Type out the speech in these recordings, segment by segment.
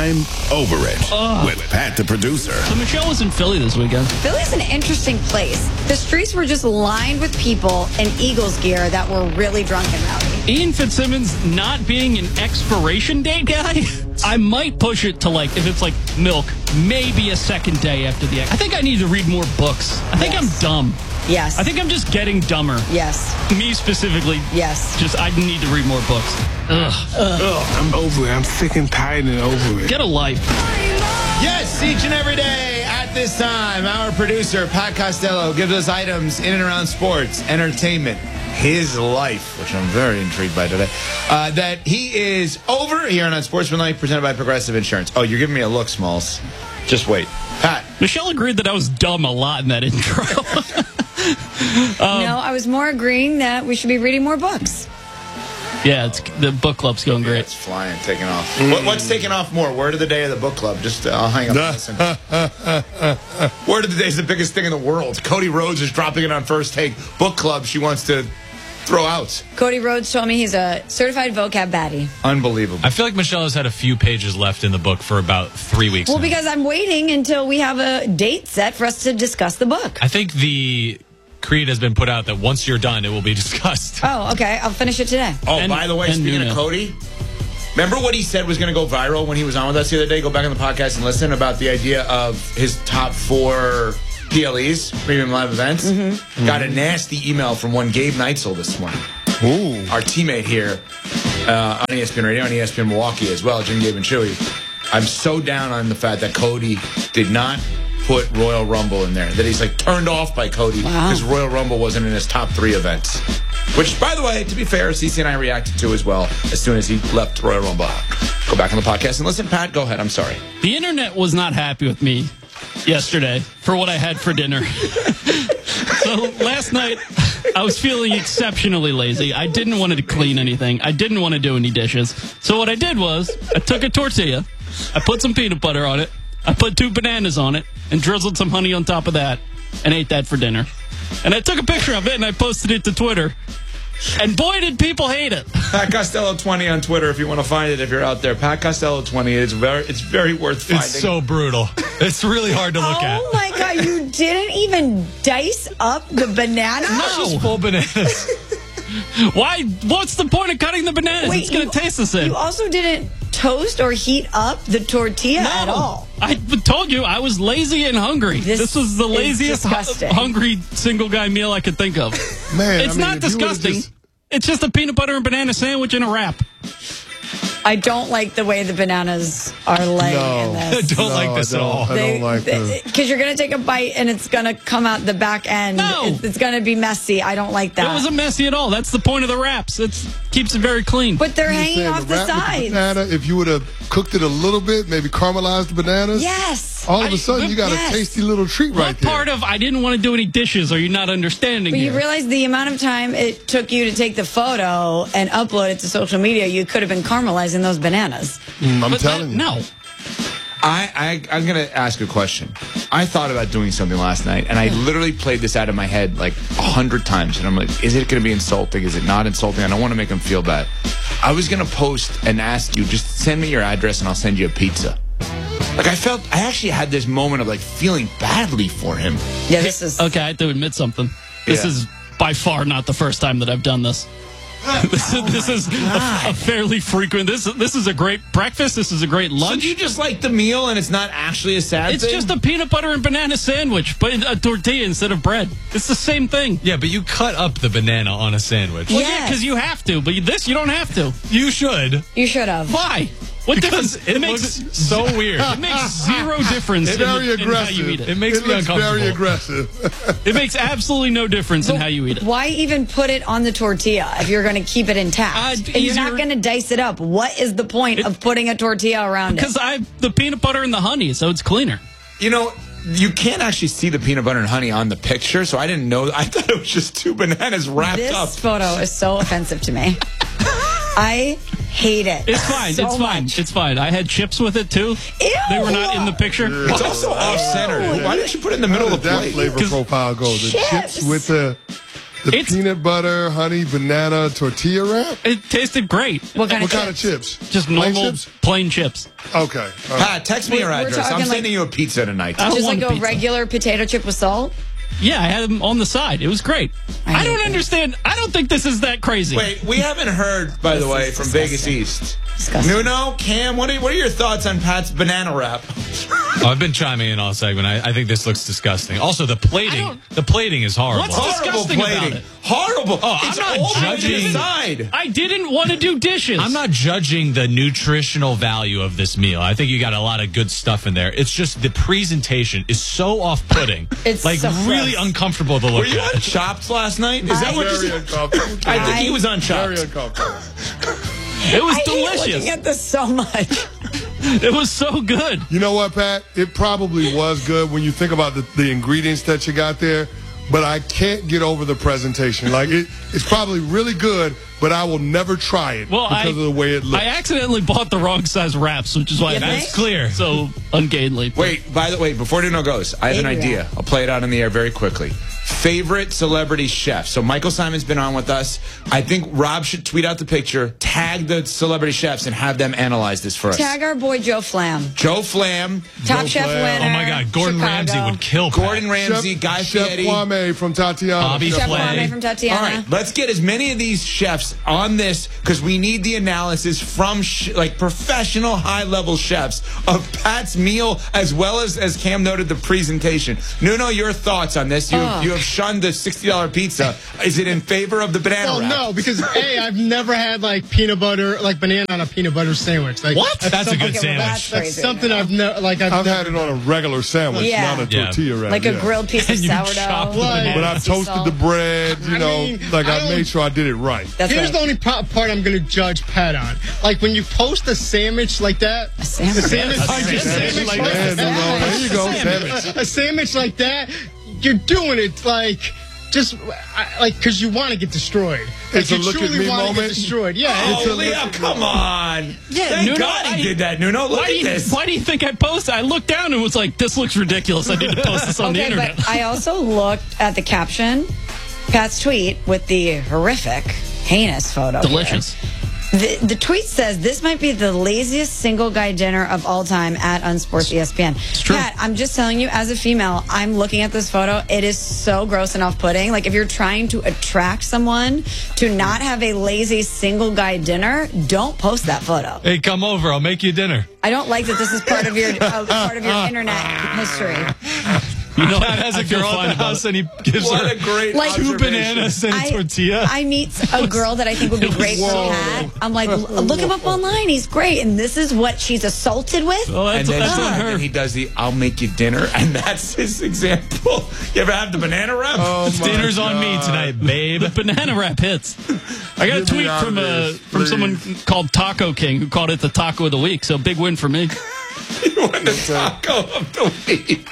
I'm Over It with Pat the producer. So Michelle was in Philly this weekend. Philly's an interesting place. The streets were just lined with people in Eagles gear that were really drunk and rowdy. Ian Fitzsimmons not being an expiration date guy, I might push it to, like, if it's like milk, maybe a second day after the... I think I need to read more books. I think I'm dumb. Yes. I think I'm just getting dumber. Yes. Me specifically. Yes. Just, I need to read more books. I'm over it. I'm sick and tired and over it. Get a life. Yes, each and every day at this time, our producer, Pat Costello, gives us items in and around sports, entertainment, his life, which I'm very intrigued by today, that he is over here on Sportsmanlike, presented by Progressive Insurance. Oh, you're giving me a look, Smalls. Just wait. Pat. Michelle agreed that I was dumb a lot in that intro. No, I was more agreeing that we should be reading more books. Yeah, the book club's going great. It's flying, taking off. What's taking off more? Word of the day of the book club? Just, I'll hang up and listen. Word of the day is the biggest thing in the world. Cody Rhodes is dropping it on First Take. Book club she wants to throw out. Cody Rhodes told me he's a certified vocab baddie. Unbelievable. I feel like Michelle has had a few pages left in the book for about 3 weeks Well, now. because I'm waiting until we have a date set for us to discuss the book. I think the creed has been put out that once you're done, it will be discussed. Oh, okay. I'll finish it today. Oh, by the way, speaking of Cody, remember what he said was going to go viral when he was on with us the other day? Go back on the podcast and listen about the idea of his top 4 PLEs, premium live events. Got a nasty email from one Gabe Neitzel this morning. Ooh. Our teammate here on ESPN Radio, on ESPN Milwaukee as well, Jim, Gabe, and Chewy. I'm so down on the fact that Cody did not put Royal Rumble in there. That he's like turned off by Cody because Royal Rumble wasn't in his top 3 events. Which, by the way, to be fair, CC and I reacted to as well as soon as he left Royal Rumble. Go back on the podcast and listen. Pat, go ahead. I'm sorry. The internet was not happy with me yesterday for what I had for dinner. So last night, I was feeling exceptionally lazy. I didn't want to clean anything. I didn't want to do any dishes. So what I did was, I took a tortilla, I put some peanut butter on it, I put 2 bananas on it, and drizzled some honey on top of that, and ate that for dinner. And I took a picture of it, and I posted it to Twitter. And boy, did people hate it. Pat Costello 20 on Twitter if you want to find it, if you're out there. Pat Costello 20. It's very worth finding. It's so brutal. It's really hard to look at. Oh, my God. You didn't even dice up the banana? Just full bananas. Why? What's the point of cutting the bananas? Wait, it's going to taste the same. You also didn't toast or heat up the tortilla at all. I told you I was lazy and hungry. This was the laziest hungry single guy meal I could think of. Man, it's not disgusting. It's just a peanut butter and banana sandwich in a wrap. I don't like the way the bananas are laying in this. I don't like this at all. I don't like this. Because you're going to take a bite and it's going to come out the back end. No. It's going to be messy. I don't like that. It wasn't messy at all. That's the point of the wraps. It keeps it very clean. But they're You hanging said off the wrap with sides. banana, if you would have cooked it a little bit, maybe caramelized the bananas. Yes. All of a sudden, you got a tasty little treat right What there. part of I didn't want to do any dishes are you not understanding But here? you realize the amount of time it took you to take the photo and upload it to social media, you could have been caramelizing those bananas. I'm telling you. No. I'm going to ask a question. I thought about doing something last night, and I literally played this out of my head like 100 times. And I'm like, is it going to be insulting? Is it not insulting? I don't want to make him feel bad. I was going to post and ask you, just send me your address and I'll send you a pizza. Like, I actually had this moment of like feeling badly for him. Yeah, this is... Okay, I have to admit something. This is by far not the first time that I've done this. This is a fairly frequent. This is a great breakfast. This is a great lunch. So you just like the meal and it's not actually a sad It's thing? just a peanut butter and banana sandwich, but a tortilla instead of bread. It's the same thing. Yeah, but you cut up the banana on a sandwich. Well, yeah, because you have to, but this you don't have to. You should. You should have. Why? What Because difference? it makes so weird. It makes zero difference It's very in how you aggressive. eat it. It makes me looks uncomfortable. very aggressive. It makes absolutely no difference in how you eat it. Why even put it on the tortilla if you're going to keep it intact? And you're not easier- going to dice it up. What is the point of putting a tortilla around Because it? I have the peanut butter and the honey, so it's cleaner. You know, you can't actually see the peanut butter and honey on the picture, so I didn't know. I thought it was just 2 bananas wrapped This up. photo is so offensive to me. I hate it. It's fine. so it's fine. much. It's fine. I had chips with it too. Ew. They were not in the picture. It's also off-center. Why didn't you put it in the middle How of did the that plate? flavor profile go? The chips with the The It's- peanut butter, honey, banana, tortilla wrap? It tasted great. What kind What of kind of chips? Just Plain normal chips? plain chips. Okay. all right. Pat, text me your We're address. I'm talking sending like- you a pizza tonight. I don't Just want like a pizza. regular potato chip with salt? Yeah, I had them on the side. It was great. I I don't hate that. understand. I don't think this is that crazy. Wait, we haven't heard, by the This way, is from disgusting. Vegas East. Disgusting. Nuno, Cam, what are your thoughts on Pat's banana wrap? Oh, I've been chiming in all segment. I think this looks disgusting. Also, the plating. The plating is horrible. What's Horrible disgusting about plating. it? Horrible. Oh, I'm It's not all judging. Side. I didn't want to do dishes. I'm not judging the nutritional value of this meal. I think you got a lot of good stuff in there. It's just the presentation is so off-putting. It's like so really gross. uncomfortable to look Were you at. on Chopped last night? Is that what Very you uncomfortable. I think he was on Very Chopped. uncomfortable. It was I hate delicious. looking at this so much. It was so good. You know what, Pat? It probably was good when you think about the ingredients that you got there, but I can't get over the presentation. Like, it's probably really good, but I will never try it Well, because of the way it looks. I accidentally bought the wrong size wraps, which is why You that's think? clear. So ungainly. Wait, by the way, before Nuno goes, I have an Baby idea. wrap. I'll play it out in the air very quickly. Favorite celebrity chef. So Michael Simon's been on with us. I think Rob should tweet out the picture, tag the celebrity chefs, and have them analyze this for us. Tag our boy Joe Flam. Joe Flam, Top Joe Chef Flam. winner. Oh my God, Gordon Chicago. Ramsay would kill Pat. Gordon Ramsay, Guy Chef Fieri. Kwame from Tatiana. Bobby Chef Flay. Kwame from Tatiana. All right, let's get as many of these chefs on this because we need the analysis from like professional, high-level chefs of Pat's meal as well as Cam noted, the presentation. Nuno, your thoughts on this? You have shunned the $60 pizza. Is it in favor of the banana Well, wrap? no, because A, I've never had like peanut butter, like banana on a peanut butter sandwich. Like What? That's a something- good Okay, well, sandwich. that's That's crazy. something I've never like. I've never had it on a regular sandwich, Yeah. not a Yeah. tortilla wrap. Like a yeah. grilled piece of And you sourdough. chop the Right. But I toasted the bread, you I know, mean, like I I don't- made sure I did it right. That's Here's right. the only part I'm going to judge Pat on. Like when you post a sandwich like that, A sandwich? a sandwich, A sandwich like that. There you go, sandwich. a sandwich like that, you're doing it like just like because you want to get destroyed. Like It's a you look at truly me want to moment. get destroyed. Yeah. Oh, it's a Leo, come on. Yeah, Thank Nuno, God he did that, Nuno. Look Why at this. why do you think I posted? I looked down and was like, "This looks ridiculous. I need to post this on the Okay, internet." but I also looked at the caption, Pat's tweet with the horrific, heinous photo. here. Delicious. The tweet says this might be the laziest single guy dinner of all time at Unsports ESPN. It's true. Pat, I'm just telling you, as a female, I'm looking at this photo. It is so gross and off-putting. Like if you're trying to attract someone to not have a lazy single guy dinner, don't post that photo. Hey, come over. I'll make you dinner. I don't like that this is part of your internet history. You know, Pat has I a feel girl fine at the about house it. and he gives What her a great Like- 2 observation. bananas and a tortilla. I meet a girl that I think would be great for Whoa. Pat. I'm like, look him up online. He's great. And this is what she's assaulted with? Well, And that's on then her. he does the "I'll make you dinner," and that's his example. You ever have the banana wrap? Oh, my Dinner's on me God. tonight, babe. The banana wrap hits. I got a Get me tweet out from of this, from please. someone called Taco King who called it the taco of the week. So big win for me. You won the taco of the week.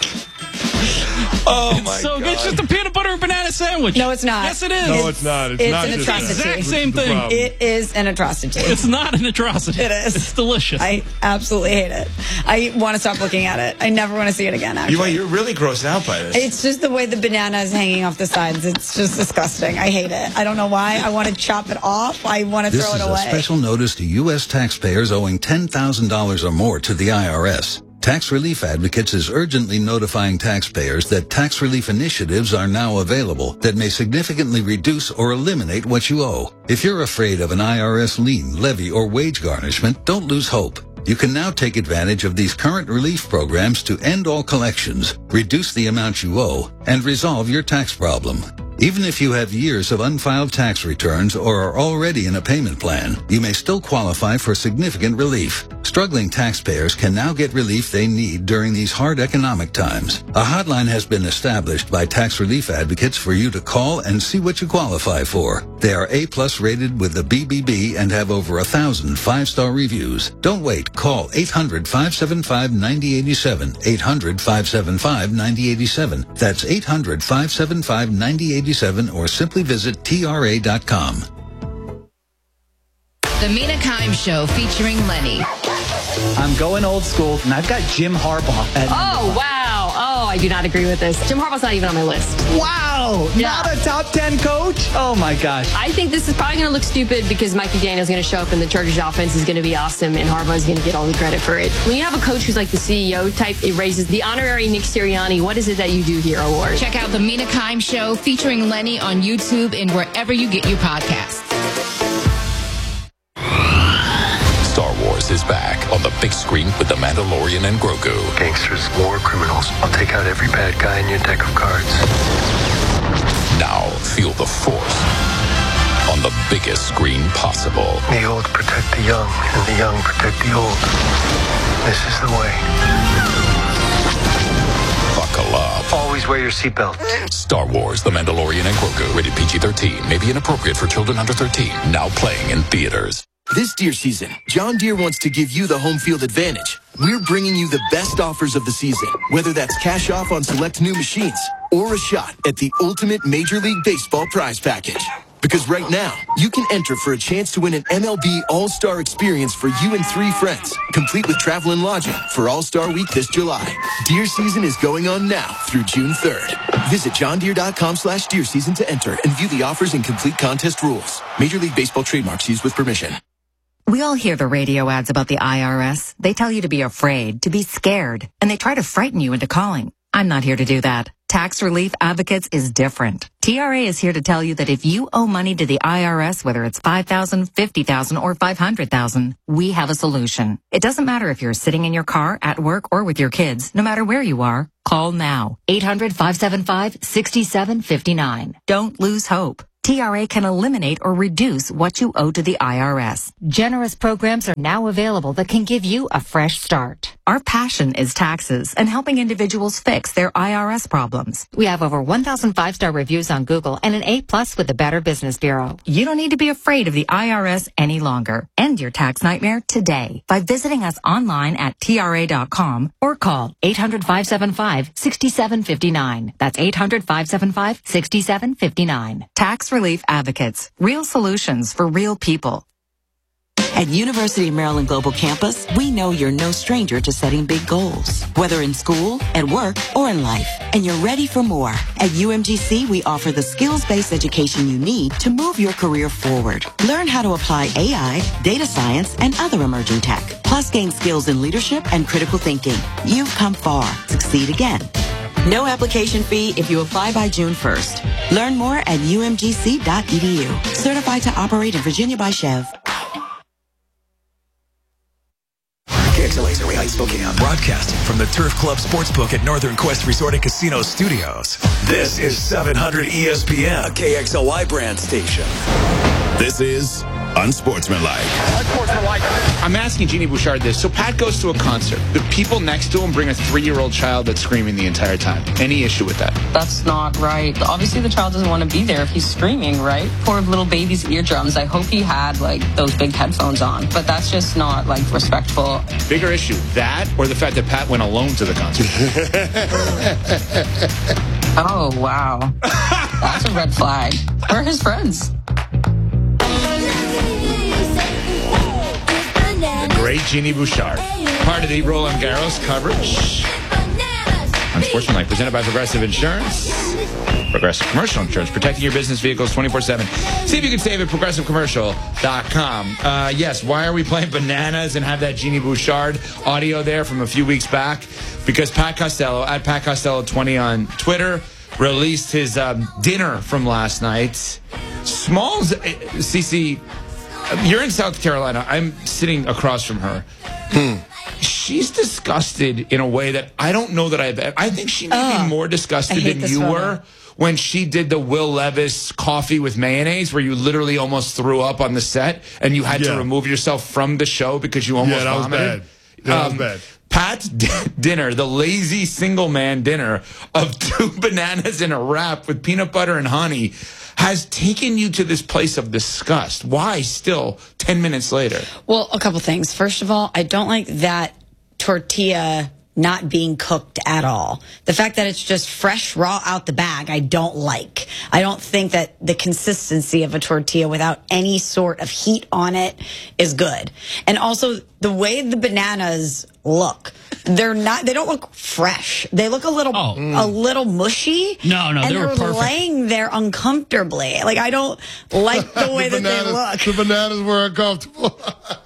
Oh my So God! it's just a peanut butter and banana sandwich. No, it's not. Yes, it is. No, it's not. It's not an just atrocity. that. Exact same Which is the thing. problem. It is an atrocity. It's not an atrocity. It is. It's delicious. I absolutely hate it. I want to stop looking at it. I never want to see it again, actually. You're really grossed out by this. It's just the way the banana is hanging off the sides. It's just disgusting. I hate it. I don't know why. I want to chop it off. I want to This throw is it a away. special notice to U.S. taxpayers owing $10,000 or more to the IRS. Tax Relief Advocates is urgently notifying taxpayers that tax relief initiatives are now available that may significantly reduce or eliminate what you owe. If you're afraid of an IRS lien, levy, or wage garnishment, don't lose hope. You can now take advantage of these current relief programs to end all collections, reduce the amount you owe, and resolve your tax problem. Even if you have years of unfiled tax returns or are already in a payment plan, you may still qualify for significant relief. Struggling taxpayers can now get relief they need during these hard economic times. A hotline has been established by Tax Relief Advocates for you to call and see what you qualify for. They are A+ rated with the BBB and have over 1,000 5-star reviews. Don't wait. Call 800-575-9087. 800-575-9087. That's 800-575-9087 or simply visit TRA.com. The Mina Kimes Show featuring Lenny. I'm going old school, and I've got Jim Harbaugh at Oh, wow. Oh, I do not agree with this. Jim Harbaugh's not even on my list. Wow. Yeah. Not a top 10 coach? Oh, my gosh. I think this is probably going to look stupid because Mike McDaniel's going to show up and the Chargers offense is going to be awesome and Harbaugh's going to get all the credit for it. When you have a coach who's like the CEO type, it raises the honorary Nick Sirianni, what is it that you do here award. Check out the Mina Kimes Show featuring Lenny on YouTube and wherever you get your podcasts. Star Wars is back on the big screen with The Mandalorian and Grogu. Gangsters, war criminals. I'll take out every bad guy in your deck of cards. Now feel the Force on the biggest screen possible. The old protect the young, and the young protect the old. This is the way. Buckle up. Always wear your seatbelt. Star Wars, The Mandalorian and Grogu. Rated PG-13. May be inappropriate for children under 13. Now playing in theaters. This deer season, John Deere wants to give you the home field advantage. We're bringing you the best offers of the season, whether that's cash off on select new machines or a shot at the ultimate Major League Baseball prize package. Because right now, you can enter for a chance to win an MLB All-Star experience for you and 3 friends, complete with travel and lodging for All-Star Week this July. Deer season is going on now through June 3rd. Visit johndeere.com/deer season to enter and view the offers and complete contest rules. Major League Baseball trademarks used with permission. We all hear the radio ads about the IRS. They tell you to be afraid, to be scared, and they try to frighten you into calling. I'm not here to do that. Tax Relief Advocates is different. TRA is here to tell you that if you owe money to the IRS, whether it's $5,000, $50,000, or $500,000, we have a solution. It doesn't matter if you're sitting in your car, at work, or with your kids. No matter where you are, call now. 800-575-6759. Don't lose hope. TRA can eliminate or reduce what you owe to the IRS. Generous programs are now available that can give you a fresh start. Our passion is taxes and helping individuals fix their IRS problems. We have over 1,000 5-star reviews on Google and an A+ with the Better Business Bureau. You don't need to be afraid of the IRS any longer. End your tax nightmare today by visiting us online at TRA.com or call 800-575-6759. That's 800-575-6759. Tax Relief Advocates. Real solutions for real people. At University of Maryland Global Campus, we know you're no stranger to setting big goals, whether in school, at work, or in life, and you're ready for more. At UMGC, we offer the skills-based education you need to move your career forward. Learn how to apply AI, data science, and other emerging tech, plus gain skills in leadership and critical thinking. You've come far. Succeed again. No application fee if you apply by June 1st. Learn more at umgc.edu. Certified to operate in Virginia by Chev. KXLA's Erie Heights, Spokane, broadcasting from the Turf Club Sportsbook at Northern Quest Resort and Casino Studios. This is 700 ESPN, a KXLY brand station. This is Unsportsmanlike. I'm asking Jeannie Bouchard this. So Pat goes to a concert. The people next to him bring a 3-year-old child that's screaming the entire time. Any issue with that? That's not right. Obviously, the child doesn't want to be there if he's screaming, right? Poor little baby's eardrums. I hope he had, those big headphones on. But that's just not, respectful. Bigger issue, that or the fact that Pat went alone to the concert? Oh, wow. That's a red flag. Where are his friends? Great Jeannie Bouchard. Part of the Roland Garros coverage. Unsportsmanlike, presented by Progressive Insurance. Progressive Commercial Insurance, protecting your business vehicles 24/7. See if you can save at progressivecommercial.com. Yes, why are we playing bananas and have that Jeannie Bouchard audio there from a few weeks back? Because Pat Costello, at Pat Costello20 on Twitter, released his dinner from last night. Smalls, CC, you're in South Carolina. I'm sitting across from her. She's disgusted in a way that I don't know that I think she may be more disgusted than you were when she did the Will Levis coffee with mayonnaise, where you literally almost threw up on the set and you had to remove yourself from the show because you almost vomited. That was bad. Pat's dinner, the lazy single man dinner of 2 bananas and a wrap with peanut butter and honey, has taken you to this place of disgust. Why still 10 minutes later? Well, a couple things. First of all, I don't like that tortilla not being cooked at all. The fact that it's just fresh, raw out the bag, I don't like. I don't think that the consistency of a tortilla without any sort of heat on it is good. And also, the way the bananas look, They're not. They don't look fresh. They look a little mushy. No, and they were perfect. laying there uncomfortably. Like I don't like the way that they look. The bananas were uncomfortable.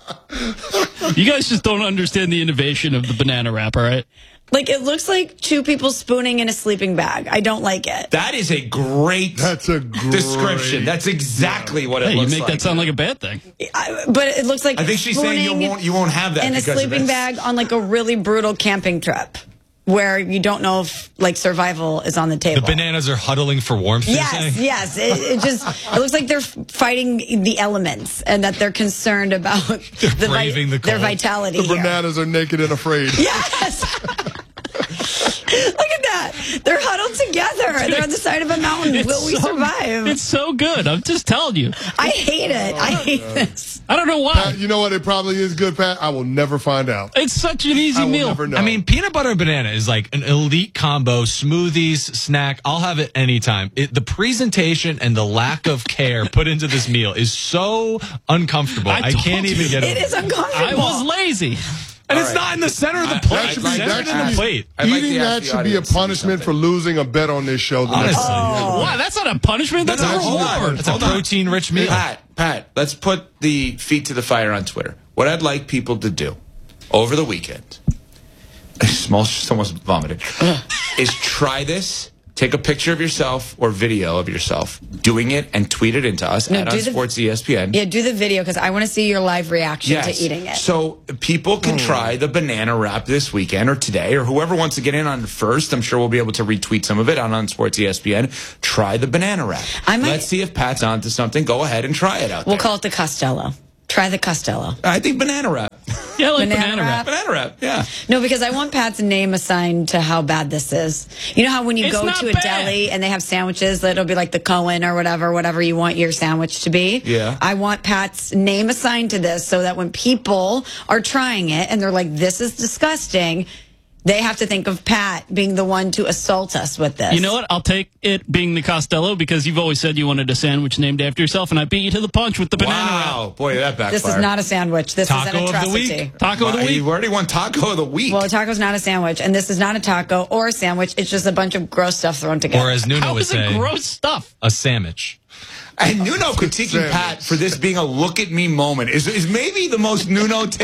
You guys just don't understand the innovation of the banana wrap, all right? Like it looks like two people spooning in a sleeping bag. I don't like it. That is a great description. That's exactly what it You looks make like. that sound like a bad thing. But it looks like I think she's saying you won't have that in a because of sleeping this. bag on like a really brutal camping trip where you don't know if like survival is on the table. The bananas are huddling for warmth. you're saying? Yes. It looks like they're fighting the elements and that they're concerned about their vitality. The bananas are naked and afraid. Yes. Look at that. They're huddled together. They're on the side of a mountain. Will we survive? It's so good. I'm just telling you. I hate it. I hate this. I don't know why. Pat, you know what? It probably is good, Pat. I will never find out. It's such an easy I will meal. never know. I mean, peanut butter and banana is like an elite combo. Smoothies, snack. I'll have it anytime. The presentation and the lack of care put into this meal is so uncomfortable. I can't even get over it. It is uncomfortable. I was lazy. And it's not in the center of the plate. Eating that should be a punishment for losing a bet on this show. Why? That's not a punishment. That's a reward. It's a protein-rich meal. Pat, let's put the feet to the fire on Twitter. What I'd like people to do over the weekend, someone's vomited, is try this. Take a picture of yourself or video of yourself doing it and tweet it into us at OnSportsESPN. Yeah, do the video because I want to see your live reaction to eating it. So people can try the banana wrap this weekend or today, or whoever wants to get in on it first. I'm sure we'll be able to retweet some of it on SportsESPN. Try the banana wrap. Let's see if Pat's onto something. Go ahead and try it out there. We'll call it the Costello. Try the Costello. I think banana wrap. Yeah, like banana wrap. Banana wrap, yeah. No, because I want Pat's name assigned to how bad this is. You know how when you go to a deli and they have sandwiches, it'll be like the Cohen or whatever you want your sandwich to be? Yeah. I want Pat's name assigned to this so that when people are trying it and they're like, this is disgusting, they have to think of Pat being the one to assault us with this. You know what? I'll take it being the Costello because you've always said you wanted a sandwich named after yourself, and I beat you to the punch with the banana wrap. Wow, boy, that backfired. This is not a sandwich. This is an atrocity. Taco of the week. You already won taco of the week. Well, a taco's not a sandwich, and this is not a taco or a sandwich. It's just a bunch of gross stuff thrown together. Or as Nuno would say, gross stuff. A sandwich. And Nuno critiquing Pat for this being a look at me moment is maybe the most Nuno take